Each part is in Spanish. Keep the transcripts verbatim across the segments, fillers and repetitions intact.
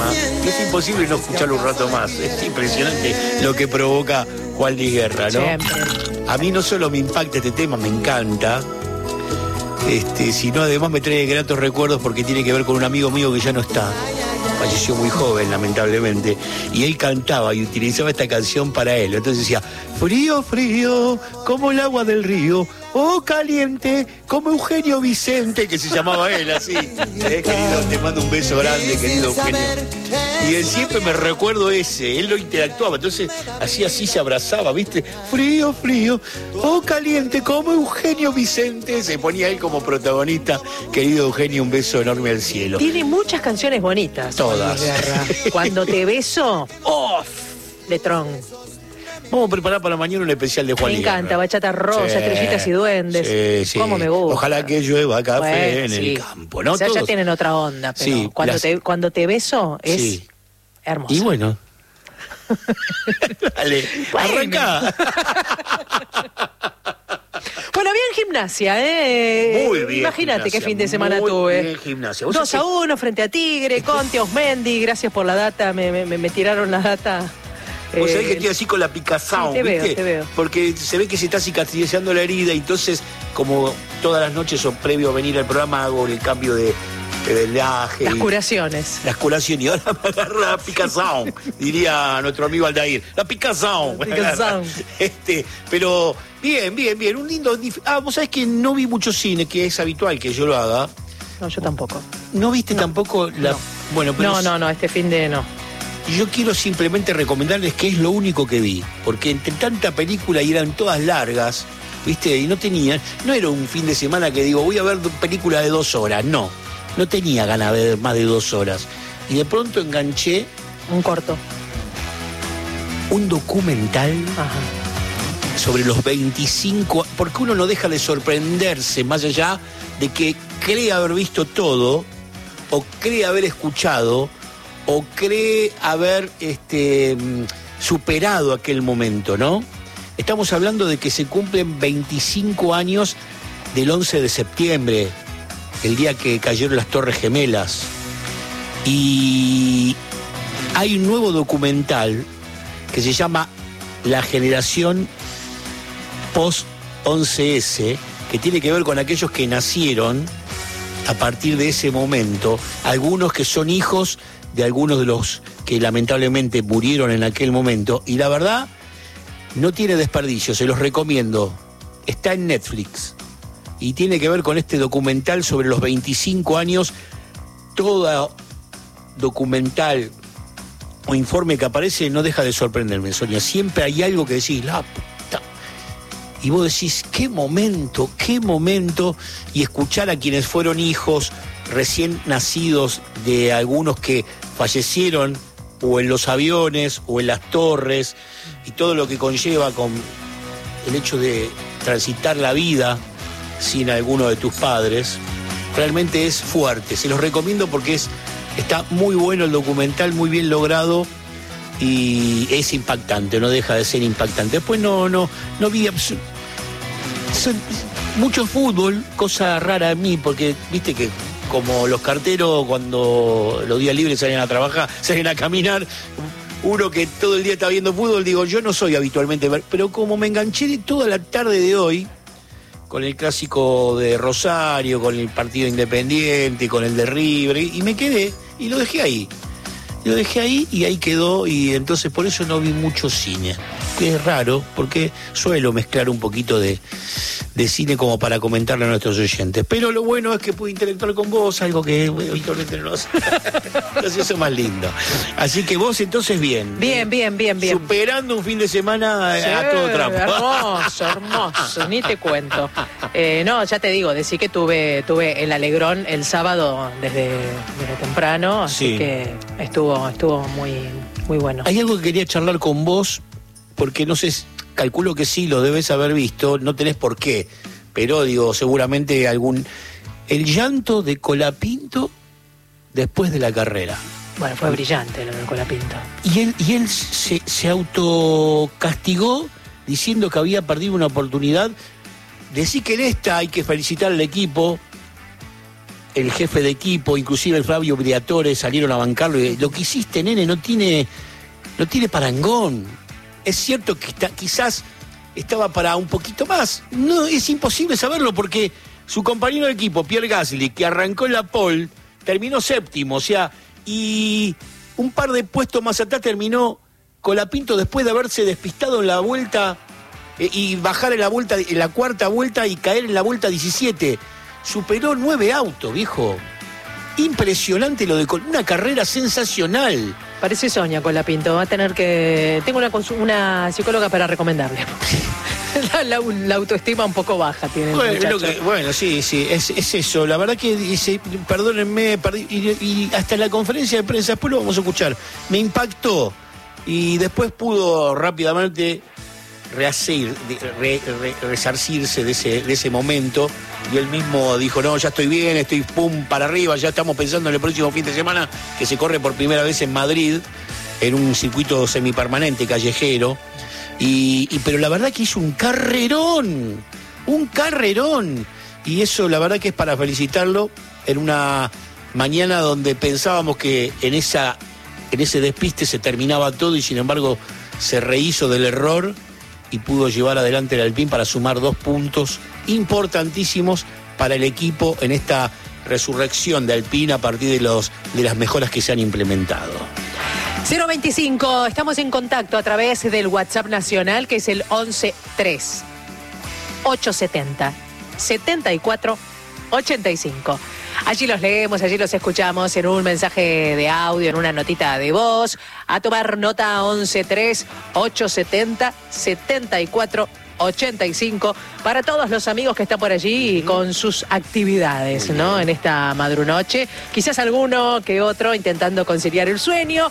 tema, que es imposible no escucharlo un rato más. Es impresionante lo que provoca Juan Luis Guerra, ¿no? Siempre. A mí no solo me impacta este tema, me encanta, este, sino además me trae gratos recuerdos porque tiene que ver con un amigo mío que ya no está. Falleció muy joven, lamentablemente, y él cantaba y utilizaba esta canción para él. Entonces decía, frío, frío, como el agua del río, oh, caliente, como Eugenio Vicente, que se llamaba él, así. Eh, querido, te mando un beso grande, querido Eugenio. Y él siempre me recuerdo ese, él lo interactuaba, entonces así, así se abrazaba, ¿viste? Frío, frío, oh, caliente, como Eugenio Vicente, se ponía él como protagonista. Querido Eugenio, un beso enorme al cielo. Tiene muchas canciones bonitas. Todas. Cuando te beso, ¡off! Letrón. Vamos a preparar para mañana un especial de Juan Me Luis encanta, Guerra. Bachata Rosa, Sí, Estrellitas y Duendes. Sí, sí. ¿Cómo me gusta? Ojalá que llueva café Bueno, en sí. el campo, ¿no? O sea, ya Todos. tienen otra onda, pero Sí, cuando, las- te, cuando te beso es Sí. hermoso. Y bueno. Dale, Bueno. arranca. Bueno, bien gimnasia, ¿eh? Muy bien. Imagínate qué Gimnasia, fin de semana muy tuve. bien gimnasia. ¿Vos dos sabés a uno frente a Tigre, Conte, Osmendi, gracias por la data, me, me, me tiraron la data. Vos Eh, sabés que estoy así con la picazón, sí, te ¿viste? veo, te veo. Porque se ve que se está cicatrizando la herida y entonces, como todas las noches o previo a venir al programa, hago el cambio de, de vendaje. Las y- curaciones. Las curaciones. Y ahora me agarra la picazón, diría nuestro amigo Aldair. La picazón. La picazón. Este, pero bien, bien, bien. Un lindo... dif- Ah, vos sabés que no vi mucho cine, que es habitual que yo lo haga. No, yo tampoco. ¿No viste No. tampoco la...? No. Bueno, pero No, no, no, este fin de no. yo quiero simplemente recomendarles que es lo único que vi, porque entre tanta película y eran todas largas, ¿viste? Y no tenían, no era un fin de semana que digo, voy a ver película de dos horas, no, no tenía ganas de ver más de dos horas. Y de pronto enganché Un corto. un documental Ajá. sobre los veinticinco, porque uno no deja de sorprenderse, más allá de que cree haber visto todo, o cree haber escuchado, o cree haber este, mm, superado aquel momento, ¿no? Estamos hablando de que se cumplen veinticinco años del once de septiembre, el día que cayeron las Torres Gemelas. Y hay un nuevo documental que se llama La generación post once ese, que tiene que ver con aquellos que nacieron a partir de ese momento, algunos que son hijos de algunos de los que lamentablemente murieron en aquel momento, y la verdad no tiene desperdicio, se los recomiendo. Está en Netflix y tiene que ver con este documental sobre los veinticinco años. Todo documental o informe que aparece no deja de sorprenderme, Sonia. Siempre hay algo que decís, la puta. Y vos decís, qué momento, qué momento. Y escuchar a quienes fueron hijos recién nacidos de algunos que fallecieron o en los aviones o en las torres, y todo lo que conlleva con el hecho de transitar la vida sin alguno de tus padres, realmente es fuerte. Se los recomiendo porque es, está muy bueno el documental, muy bien logrado y es impactante, no deja de ser impactante. Después no, no, no vi abs- son- mucho fútbol, cosa rara a mí, porque viste que como los carteros cuando los días libres salen a trabajar, salen a caminar, uno que todo el día está viendo fútbol, digo, yo no soy habitualmente, pero como me enganché de toda la tarde de hoy, con el clásico de Rosario, con el partido Independiente, con el de River, y, y me quedé, y lo dejé ahí. Lo dejé ahí y ahí quedó, y entonces por eso no vi mucho cine. Que es raro, porque suelo mezclar un poquito de, de cine como para comentarle a nuestros oyentes. Pero lo bueno es que pude interactuar con vos, algo que habitualmente no lo hace. Entonces eso es más lindo. Así que vos entonces bien. Bien, bien, bien, bien. Superando un fin de semana Sí, a todo trapo. Hermoso, hermoso, ni te cuento. Eh, no, ya te digo, decí que tuve, tuve el alegrón el sábado desde, desde temprano, así Sí. que estuvo, estuvo muy, muy bueno. Hay algo que quería charlar con vos, porque no sé, calculo que sí, lo debes haber visto, no tenés por qué, pero digo, seguramente algún... El llanto de Colapinto después de la carrera. Bueno, fue brillante lo de Colapinto. Y él, y él se, se autocastigó diciendo que había perdido una oportunidad. Decí que en esta hay que felicitar al equipo, el jefe de equipo, inclusive el Flavio Briatore salieron a bancarlo. Y lo que hiciste, nene, no tiene, no tiene parangón. Es cierto que está, quizás estaba para un poquito más. No, es imposible saberlo porque su compañero de equipo, Pierre Gasly, que arrancó en la pole, terminó séptimo, o sea, y un par de puestos más atrás terminó Colapinto después de haberse despistado en la vuelta eh, y bajar en la vuelta, en la cuarta vuelta y caer en la vuelta diecisiete. Superó nueve autos, viejo. Impresionante lo de Col- una carrera sensacional. Parece Sonia Colapinto, va a tener que... Tengo una, consu- una psicóloga para recomendarle. la, la, la autoestima un poco baja tiene el Bueno, lo muchacho. que- bueno, sí, sí, es, es eso. La verdad que dice, perdónenme, perdí- y, y hasta en la conferencia de prensa, después lo vamos a escuchar, me impactó y después pudo rápidamente rehacer, re, re, resarcirse de ese, de ese momento y él mismo dijo, no, ya estoy bien, estoy pum para arriba, ya estamos pensando en el próximo fin de semana que se corre por primera vez en Madrid, en un circuito semipermanente, callejero. Y, y, pero la verdad que hizo un carrerón, un carrerón. Y eso la verdad que es para felicitarlo en una mañana donde pensábamos que en, esa, en ese despiste se terminaba todo y sin embargo se rehizo del error y pudo llevar adelante el Alpine para sumar dos puntos importantísimos para el equipo en esta resurrección de Alpine a partir de, los, de las mejoras que se han implementado. cero veinticinco, estamos en contacto a través del WhatsApp nacional que es el once tres ochocientos setenta setenta y cuatro ochenta y cinco. Allí los leemos, allí los escuchamos en un mensaje de audio, en una notita de voz. A tomar nota once tres ochocientos setenta setenta y cuatro ochenta y cinco para todos los amigos que están por allí con sus actividades, ¿no? En esta madrunoche. Quizás alguno que otro intentando conciliar el sueño.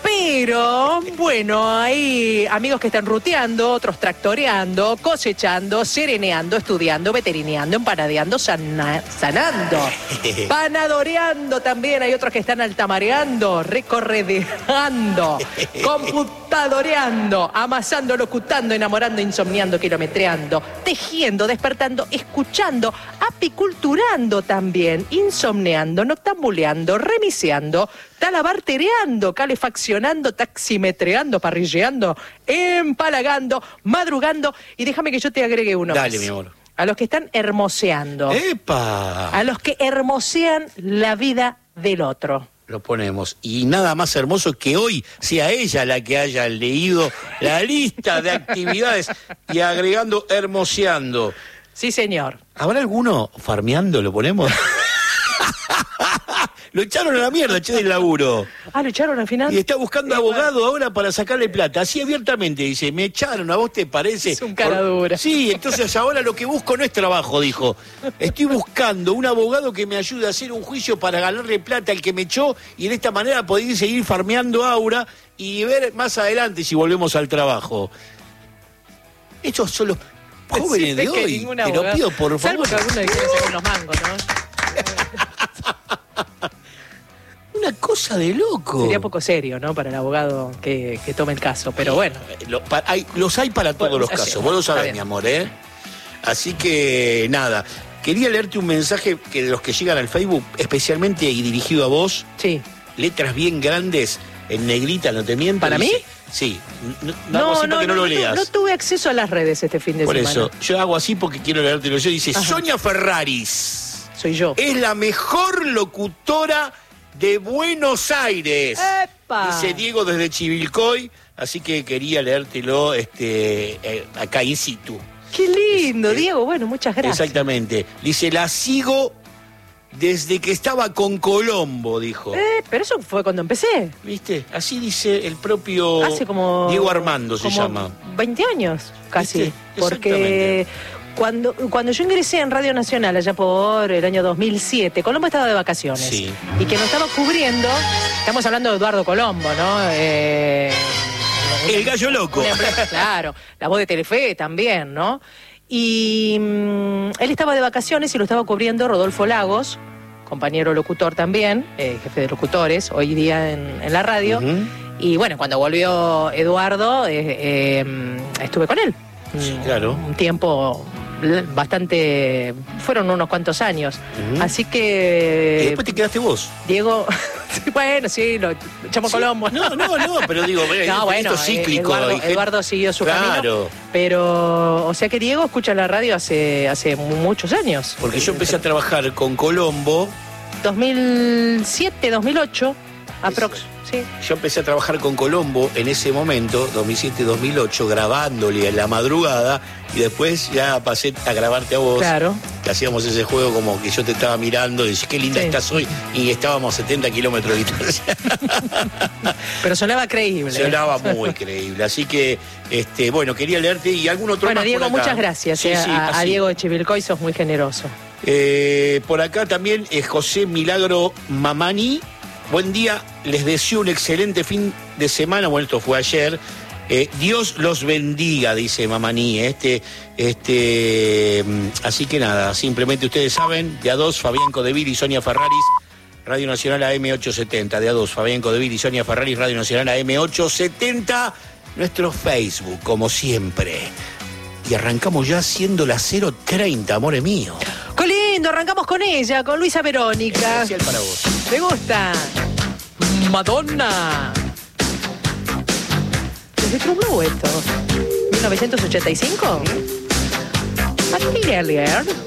Pero, bueno, hay amigos que están ruteando, otros tractoreando, cosechando, sereneando, estudiando, veterineando, empanadeando, sana, sanando, panadoreando también. Hay otros que están altamareando, recorredeando, computadoreando, amasando, locutando, enamorando, insomniando, kilometreando, tejiendo, despertando, escuchando, apiculturando también, insomneando, noctambuleando, remiseando, talabartereando, calefaccionando, taximetreando, parrilleando, empalagando, madrugando. Y déjame que yo te agregue uno Dale, más. mi amor. A los que están hermoseando. ¡Epa! A los que hermosean la vida del otro. Lo ponemos. Y nada más hermoso que hoy sea ella la que haya leído la lista de actividades y agregando hermoseando. Sí, señor. ¿Habrá alguno farmeando? ¿Lo ponemos? Lo echaron a la mierda, che, del laburo. Ah, ¿lo echaron al final? Y está buscando abogado ahora para sacarle plata. Así abiertamente dice, me echaron, ¿a vos te parece? Es un cara dura. Sí, entonces ahora lo que busco no es trabajo, dijo. Estoy buscando un abogado que me ayude a hacer un juicio para ganarle plata al que me echó y de esta manera poder seguir farmeando Aura y ver más adelante si volvemos al trabajo. Estos son los jóvenes de hoy. Te lo pido, por favor. Salvo que alguno le quiera sacar unos mangos, ¿no? Una cosa de loco. Sería poco serio, ¿no? Para el abogado que, que tome el caso, pero bueno. Lo, pa, hay, los hay para todos Bueno, los así, casos, vos lo sabés, bien. mi amor, ¿eh? Así que, nada. Quería leerte un mensaje que de los que llegan al Facebook, especialmente y dirigido a vos. Sí. Letras bien grandes, en negrita, ¿no te miento? ¿Para Dice, mí? Sí. No, No, hago así no, para que no, no, lo no, leas. no tuve acceso a las redes este fin de Por semana. eso, yo hago así porque quiero leértelo yo. Dice, Ajá. Sonia Ferraris Soy yo. es la mejor locutora de Buenos Aires. ¡Epa! Dice Diego desde Chivilcoy, así que quería leértelo este, eh, acá in situ. Qué lindo, Es- Diego. Bueno, muchas gracias. Exactamente. Dice, la sigo desde que estaba con Colombo, dijo. Eh, pero eso fue cuando empecé. ¿Viste? Así dice el propio Hace como... Diego Armando se como llama. veinte años, casi. ¿Viste? Porque cuando, cuando yo ingresé en Radio Nacional, allá por el año dos mil siete, Colombo estaba de vacaciones. Sí. Y que nos estaba cubriendo, estamos hablando de Eduardo Colombo, ¿no? Eh, El gallo loco. una empresa, claro, la voz de Telefe también, ¿no? Y mmm, él estaba de vacaciones y lo estaba cubriendo Rodolfo Lagos, compañero locutor también, eh, jefe de locutores, hoy día en, en la radio. Ujú. Y bueno, cuando volvió Eduardo, eh, eh, estuve con él. Sí, claro. Un tiempo bastante, fueron unos cuantos años. Uh-huh. Así que... Y después te quedaste vos. Diego, bueno, sí, lo echamos ¿Sí? Colombo. No, no, no, pero digo, no, bueno, esto cíclico. Eduardo, Eduardo siguió su claro. camino. Pero, o sea que Diego escucha la radio hace, hace muchos años. Porque yo empecé a trabajar con Colombo. dos mil siete, dos mil ocho, aprox. Sí. Yo empecé a trabajar con Colombo en ese momento, dos mil siete, dos mil ocho, grabándole en la madrugada, y después ya pasé a grabarte a vos. Claro. Que hacíamos ese juego como que yo te estaba mirando y decís, qué linda sí. estás hoy, y estábamos a setenta kilómetros de distancia. Pero sonaba creíble. Sonaba muy creíble. Así que, este, bueno, quería leerte y algún otro bueno, más Diego, por acá. muchas gracias. Sí, eh, sí, a, a Diego de Chivilcoy sos muy generoso. Eh, por acá también es José Milagro Mamani. Buen día, les deseo un excelente fin de semana. Bueno, esto fue ayer. Eh, Dios los bendiga, dice Mamani. Este, este, así que nada, simplemente ustedes saben, de a dos, Fabián Codevil y Sonia Ferraris, Radio Nacional A M ochocientos setenta. De a dos, Fabián Codevil y Sonia Ferraris, Radio Nacional A M ochocientos setenta. Nuestro Facebook, como siempre. Y arrancamos ya siendo las cero treinta, amores míos. ¡Qué lindo! Arrancamos con ella, con Luisa Verónica. Especial para vos. ¿Te gusta? Madonna. ¿Desde True Blue esto? ¿mil novecientos ochenta y cinco? ¿A ti,